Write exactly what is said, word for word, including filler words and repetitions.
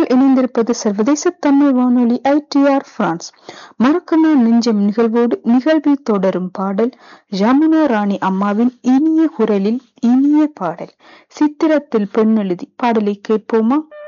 நீங்கள் இணைந்திருப்பது சர்வதேச தமிழ் வானொலி ஐ டி ஆர் பிரான்ஸ். மறக்கனா நெஞ்சம் நிகழ்வோடு நிகழ்வில் தொடரும் பாடல் யமுனா ராணி அம்மாவின் இனிய குரலில் இனிய பாடல் சித்திரத்தில் பெண்ணெழுதி. பாடலை கேட்போமா?